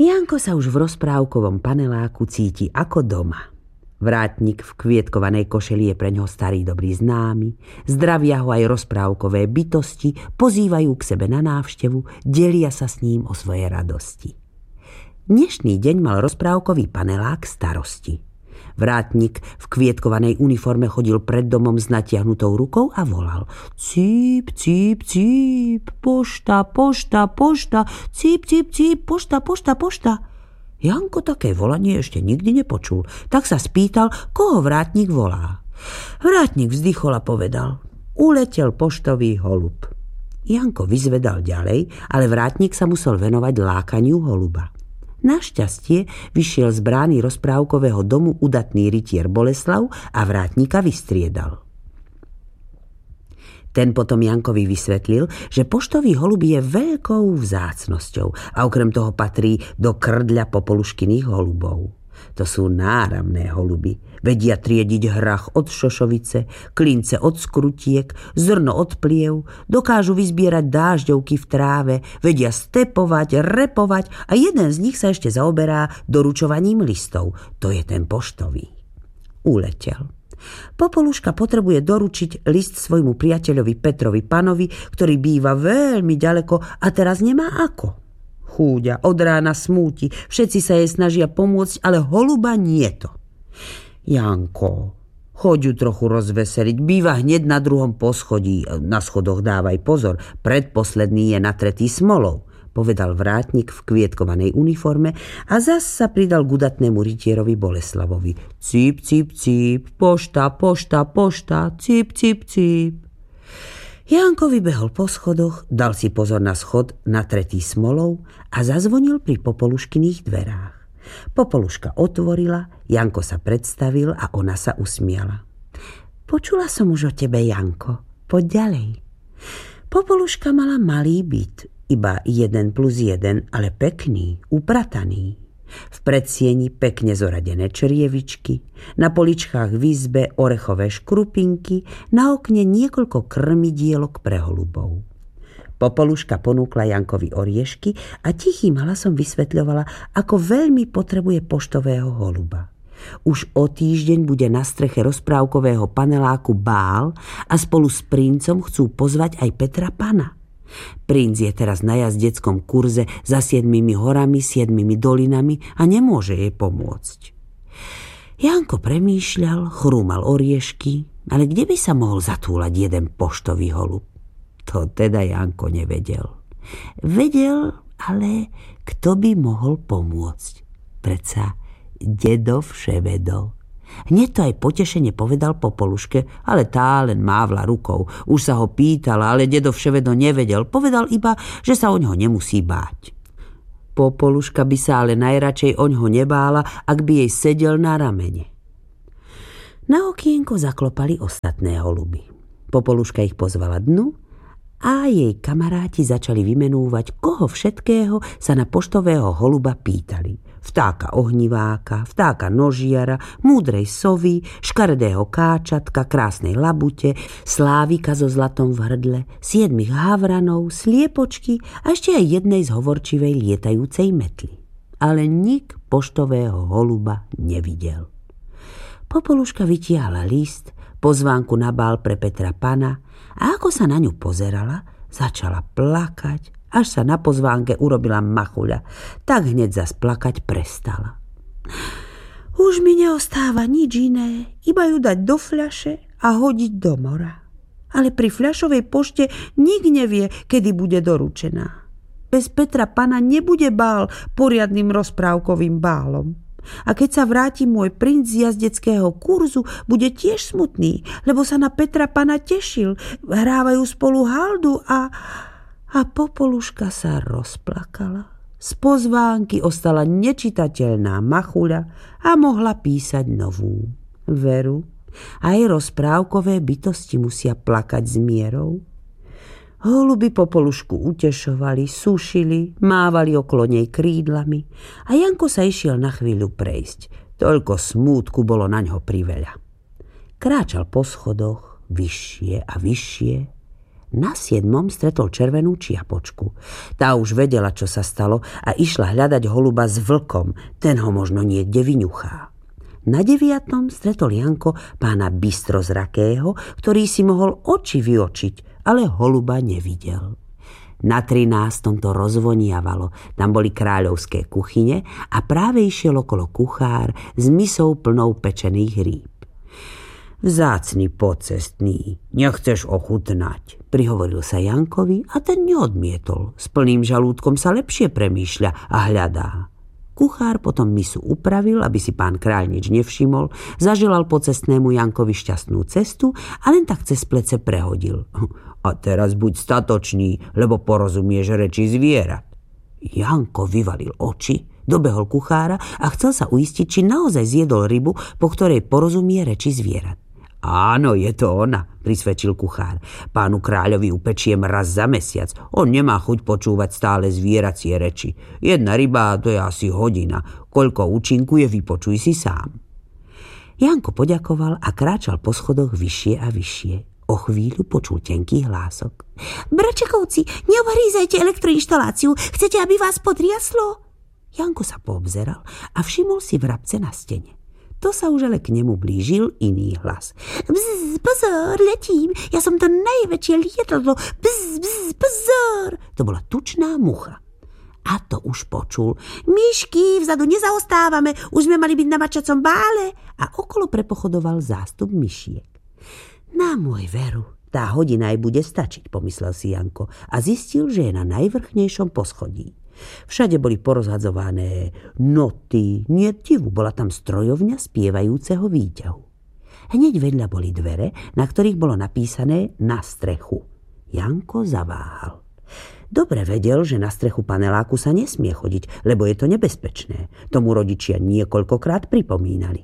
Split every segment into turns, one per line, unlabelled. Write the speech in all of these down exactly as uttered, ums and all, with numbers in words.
Janko sa už v rozprávkovom paneláku cíti ako doma. Vrátnik v kvietkovanej košeli je preňho starý dobrý známy. Zdravia ho aj rozprávkové bytosti, pozývajú k sebe na návštevu, delia sa s ním o svoje radosti. Dnešný deň mal rozprávkový panelák starosti. Vrátnik v kvietkovanej uniforme chodil pred domom s natiahnutou rukou a volal: Cíp, cíp, cíp, pošta, pošta, pošta, cíp, cíp, cíp, pošta, pošta, pošta. Janko také volanie ešte nikdy nepočul, tak sa spýtal, koho vrátnik volá. Vrátnik vzdychol a povedal: uletel poštový holub. Janko vyzvedal ďalej, ale vrátnik sa musel venovať lákaniu holuba. Našťastie vyšiel z brány rozprávkového domu udatný rytier Boleslav a vrátnika vystriedal. Ten potom Jankovi vysvetlil, že poštový holub je veľkou vzácnosťou a okrem toho patrí do krdľa popoluškyných holubov. To sú náramné holuby. Vedia triediť hrach od šošovice, klince od skrutiek, zrno od pliev, dokážu vyzbierať dážďovky v tráve, vedia stepovať, repovať a jeden z nich sa ešte zaoberá doručovaním listov. To je ten poštový. Uletel. Popoluška potrebuje doručiť list svojmu priateľovi Petrovi Panovi, ktorý býva veľmi ďaleko a teraz nemá ako. Chúďa od rána smúti, všetci sa jej snažia pomôcť, ale holuba nie to. Janko, choď ju trochu rozveseliť, býva hneď na druhom poschodí, na schodoch dávaj pozor, predposledný je natretý smolou, povedal vrátnik v kvietkovanej uniforme a zas sa pridal k udatnému rytierovi Boleslavovi. Cíp, cíp, cíp, pošta, pošta, pošta, cíp, cíp, cíp. Janko vybehol po schodoch, dal si pozor na schod natretý smolou a zazvonil pri Popoluškyných dverách. Popoluška otvorila, Janko sa predstavil a ona sa usmiala. Počula som už o tebe, Janko, poď ďalej. Popoluška mala malý byt, iba jeden plus jeden, ale pekný, uprataný. V predsieni pekne zoradené črievičky, na poličkách v izbe orechové škrupinky, na okne niekoľko krmidielok pre holubov. Popoluška ponúkla Jankovi oriešky a tichým hlasom vysvetľovala, ako veľmi potrebuje poštového holuba. Už o týždeň bude na streche rozprávkového paneláku bál a spolu s princom chcú pozvať aj Petra Pana. Princ je teraz na jazdeckom kurze za siedmimi horami, siedmimi dolinami a nemôže jej pomôcť. Janko premýšľal, chrúmal oriešky, ale kde by sa mohol zatúlať jeden poštový holub? To teda Janko nevedel. Vedel, ale kto by mohol pomôcť? Predsa dedo Vševedo. Hneď to aj potešene povedal Popoluške, ale tá len mávla rukou. Už sa ho pýtala, ale dedo Vševedo nevedel. Povedal iba, že sa oňho nemusí báť. Popoluška by sa ale najradšej oňho nebála, ak by jej sedel na ramene. Na okienko zaklopali ostatné holuby. Popoluška ich pozvala dnu a jej kamaráti začali vymenúvať, koho všetkého sa na poštového holuba pýtali. Vtáka ohniváka, vtáka nožiara, múdrej sovy, škaredého káčatka, krásnej labute, slávika so zlatom v hrdle, siedmich havranov, sliepočky a ešte aj jednej z hovorčivej lietajúcej metly. Ale nik poštového holuba nevidel. Popoluška vytiahla list, pozvánku na bál pre Petra Pana a ako sa na ňu pozerala, začala plakať, až sa na pozvánke urobila machuľa, tak hneď zas plakať prestala. Už mi neostáva nič iné, iba ju dať do fľaše a hodiť do mora. Ale pri fľašovej pošte nik nevie, kedy bude doručená. Bez Petra Pana nebude bál poriadnym rozprávkovým bálom. A keď sa vráti môj princ z jazdeckého kurzu, bude tiež smutný, lebo sa na Petra Pana tešil. Hrávajú spolu haldu a... A Popoluška sa rozplakala. Z pozvánky ostala nečitateľná machuľa a mohla písať novú. Veru, aj rozprávkové bytosti musia plakať s mierou. Holuby Popolušku utešovali, sušili, mávali okolo nej krídlami a Janko sa išiel na chvíľu prejsť. Toľko smútku bolo na ňo priveľa. Kráčal po schodoch vyššie a vyššie. Na siedmom stretol červenú čiapočku. Tá už vedela, čo sa stalo a išla hľadať holuba s vlkom. Ten ho možno niekde vyňuchá. Na deviatom stretol Janko pána bystrozrakého, ktorý si mohol oči vyočiť, ale holuba nevidel. Na trinástom to rozvoniavalo. Tam boli kráľovské kuchyne a práve išiel okolo kuchár s misou plnou pečených rýb. Vzácny pocestný, nechceš ochutnať, prihovoril sa Jankovi a ten neodmietol. S plným žalúdkom sa lepšie premýšľa a hľadá. Kuchár potom misu upravil, aby si pán kráľ nič nevšimol, zaželal pocestnému Jankovi šťastnú cestu a len tak cez plece prehodil. A teraz buď statočný, lebo porozumieš reči zvierat. Janko vyvalil oči, dobehol kuchára a chcel sa uistiť, či naozaj zjedol rybu, po ktorej porozumie reči zvierat. Áno, je to ona, prisvedčil kuchár. Pánu kráľovi upečiem raz za mesiac. On nemá chuť počúvať stále zvieracie reči. Jedna ryba, to je asi hodina. Koľko účinkuje, vypočuj si sám. Janko poďakoval a kráčal po schodoch vyššie a vyššie. O chvíľu počul tenký hlások. Bračekovci, neobhrízajte elektroinštaláciu. Chcete, aby vás podriaslo? Janko sa poobzeral a všimol si vrabce na stene. To sa už ale k nemu blížil iný hlas. Bzz, pozor, letím, ja som to najväčšie lietadlo. Bzz, bzz, pozor. To bola tučná mucha. A to už počul. Myšky, vzadu nezaostávame, už sme mali byť na mačacom bále. A okolo prepochodoval zástup myšiek. Na môj veru, tá hodina aj bude stačiť, pomyslel si Janko a zistil, že je na najvrchnejšom poschodí. Všade boli porozhadzované noty, nie divu, bola tam strojovňa spievajúceho výťahu. Hneď vedľa boli dvere, na ktorých bolo napísané na strechu. Janko zaváhal. Dobre vedel, že na strechu paneláku sa nesmie chodiť, lebo je to nebezpečné. Tomu rodičia niekoľkokrát pripomínali.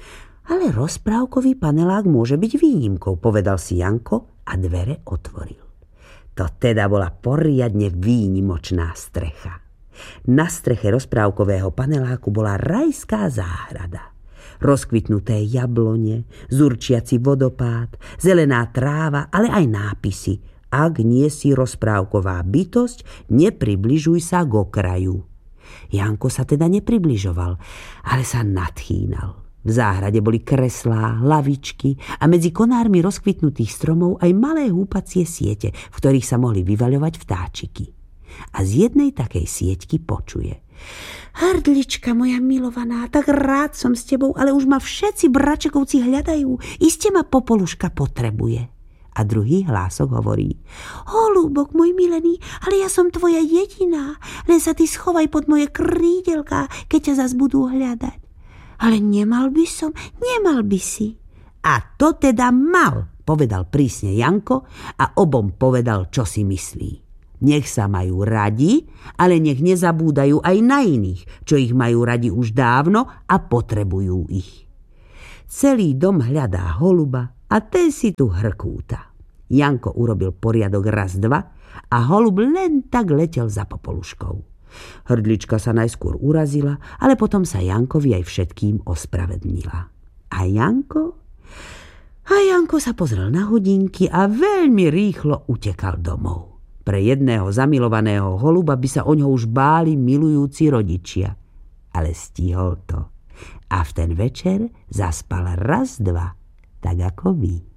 Ale rozprávkový panelák môže byť výnimkou, povedal si Janko a dvere otvoril. To teda bola poriadne výnimočná strecha. Na streche rozprávkového paneláku bola rajská záhrada. Rozkvitnuté jablone, zurčiaci vodopád, zelená tráva, ale aj nápisy. Ak nie si rozprávková bytosť, nepribližuj sa k okraju. Janko sa teda nepribližoval, ale sa nadchýnal. V záhrade boli kreslá, lavičky a medzi konármi rozkvitnutých stromov aj malé húpacie siete, v ktorých sa mohli vyvaľovať vtáčiky. A z jednej takej sieťky počuje. Hrdlička moja milovaná, tak rád som s tebou, ale už ma všetci bračekovci hľadajú. Iste ma Popoluška potrebuje. A druhý hlások hovorí. Holúbok môj milený, ale ja som tvoja jediná. Len sa ty schovaj pod moje krídelká, keď ťa zas budú hľadať. Ale nemal by som, nemal by si. A to teda mal, povedal prísne Janko a obom povedal, čo si myslí. Nech sa majú radi, ale nech nezabúdajú aj na iných, čo ich majú radi už dávno a potrebujú ich. Celý dom hľadá holuba a ten si tu hrkúta. Janko urobil poriadok raz, dva a holub len tak letel za Popoluškou. Hrdlička sa najskôr urazila, ale potom sa Jankovi aj všetkým ospravedlnila. A Janko? A Janko sa pozrel na hodinky a veľmi rýchlo utekal domov. Pre jedného zamilovaného holuba by sa o ňo už báli milujúci rodičia. Ale stihol to. A v ten večer zaspal raz, dva, tak ako vy.